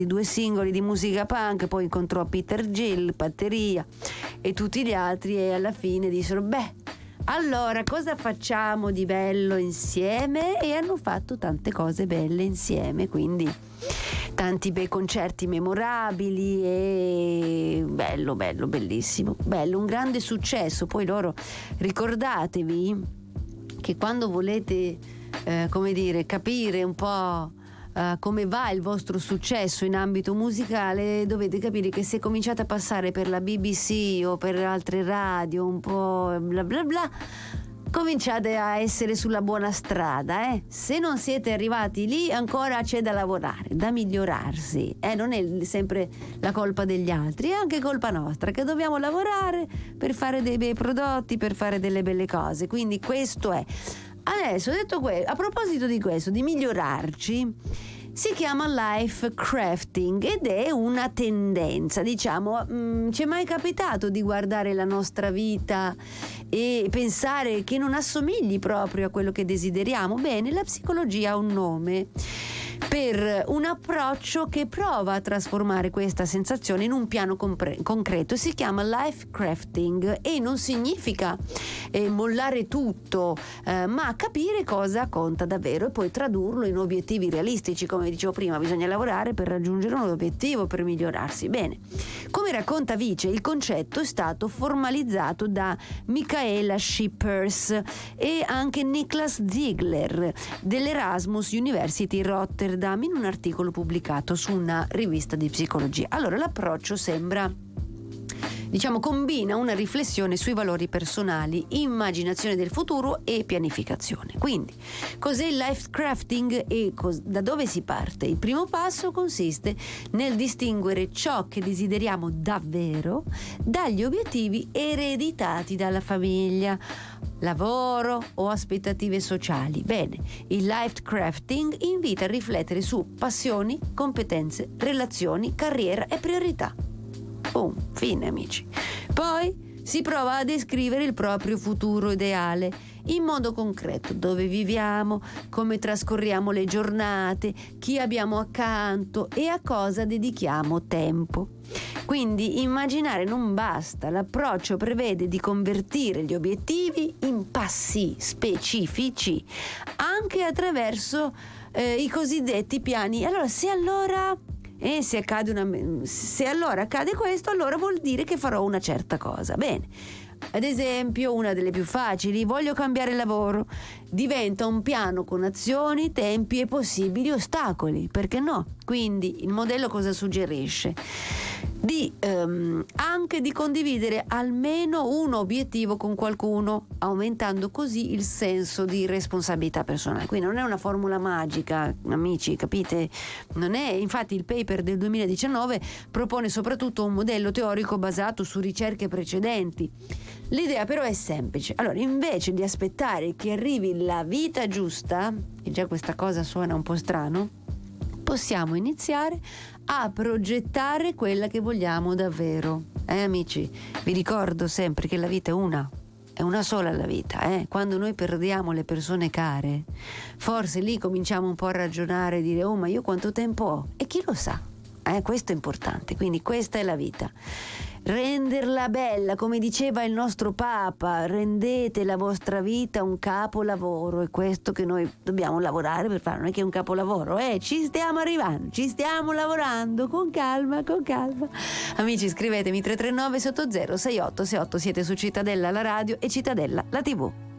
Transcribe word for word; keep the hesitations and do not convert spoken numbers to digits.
due singoli di musica punk, poi incontrò Peter Gill, batteria, e tutti gli altri, e alla fine dissero: beh, allora cosa facciamo di bello insieme? E hanno fatto tante cose belle insieme, quindi tanti bei concerti memorabili, e bello, bello, bellissimo, bello, un grande successo. Poi loro, ricordatevi che quando volete eh, come dire, capire un po' Uh, come va il vostro successo in ambito musicale, dovete capire che se cominciate a passare per la B B C o per altre radio un po' bla bla bla, cominciate a essere sulla buona strada, eh? Se non siete arrivati lì, ancora c'è da lavorare, da migliorarsi, eh? Non è sempre la colpa degli altri, è anche colpa nostra, che dobbiamo lavorare per fare dei bei prodotti, per fare delle belle cose. Quindi questo è. Adesso, detto questo, a proposito di questo, di migliorarci, si chiama life crafting ed è una tendenza, diciamo. Mh, ci è mai capitato di guardare la nostra vita e pensare che non assomigli proprio a quello che desideriamo? Bene, la psicologia ha un nome per un approccio che prova a trasformare questa sensazione in un piano compre- concreto. Si chiama life crafting e non significa eh, mollare tutto, eh, ma capire cosa conta davvero e poi tradurlo in obiettivi realistici. Come dicevo prima, bisogna lavorare per raggiungere un obiettivo, per migliorarsi. Bene, come racconta Vice, il concetto è stato formalizzato da Michaela Schippers e anche Niklas Ziegler dell'Erasmus University Rotterdam in un articolo pubblicato su una rivista di psicologia. Allora, l'approccio sembra, diciamo, combina una riflessione sui valori personali, immaginazione del futuro e pianificazione. Quindi, cos'è il life crafting e cos- da dove si parte? Il primo passo consiste nel distinguere ciò che desideriamo davvero dagli obiettivi ereditati dalla famiglia, lavoro o aspettative sociali. Bene, il life crafting invita a riflettere su passioni, competenze, relazioni, carriera e priorità. Boom, fine, amici. Poi si prova a descrivere il proprio futuro ideale in modo concreto: dove viviamo, come trascorriamo le giornate, chi abbiamo accanto e a cosa dedichiamo tempo. Quindi immaginare non basta, l'approccio prevede di convertire gli obiettivi in passi specifici anche attraverso eh, i cosiddetti piani. Allora, se allora E se accade una, se allora accade questo, allora vuol dire che farò una certa cosa. Bene, ad esempio, una delle più facili: voglio cambiare lavoro. Diventa un piano con azioni, tempi e possibili ostacoli. Perché no? Quindi il modello cosa suggerisce? Di ehm, anche di condividere almeno un obiettivo con qualcuno, aumentando così il senso di responsabilità personale. Quindi non è una formula magica, amici, capite? Non è, infatti il paper del duemiladiciannove propone soprattutto un modello teorico basato su ricerche precedenti. L'idea però è semplice. Allora, invece di aspettare che arrivi la vita giusta, e già questa cosa suona un po' strano, possiamo iniziare a progettare quella che vogliamo davvero. Eh, amici, vi ricordo sempre che la vita è una, è una sola la vita, eh? Quando noi perdiamo le persone care, forse lì cominciamo un po' a ragionare e dire: oh, ma io quanto tempo ho? E chi lo sa? Eh, questo è importante. Quindi questa è la vita. Renderla bella, come diceva il nostro Papa: rendete la vostra vita un capolavoro. È questo che noi dobbiamo lavorare per fare, non è che è un capolavoro, eh, ci stiamo arrivando, ci stiamo lavorando, con calma, con calma. Amici, scrivetemi tre tre nove sotto zero sei otto sei otto, siete su Cittadella la radio e Cittadella la tivù.